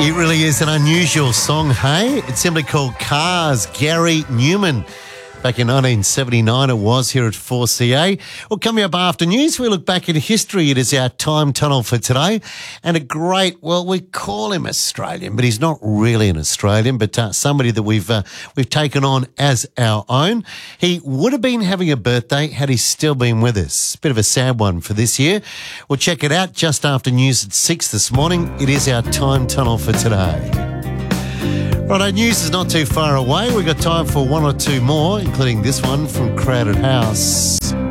It really is an unusual song, hey? It's simply called Cars, Gary Newman. Back in 1979 it was here at 4CA. Well, coming up after news, we look back in history. It is our time tunnel for today. And a great, well, we call him Australian, but he's not really an Australian, but somebody that we've taken on as our own. He would have been having a birthday had he still been with us. Bit of a sad one for this year. We'll check it out just after news at 6 this morning. It is our time tunnel for today. Righto, news is not too far away. We've got time for one or two more, including this one from Crowded House.